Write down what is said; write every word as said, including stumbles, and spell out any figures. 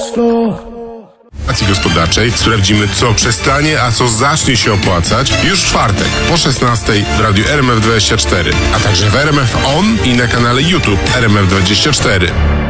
Akcji gospodarczej sprawdzimy, co przestanie, a co zacznie się opłacać już w czwartek po szesnastej w radiu R M F dwadzieścia cztery, a także w R M F On i na kanale YouTube R M F dwadzieścia cztery.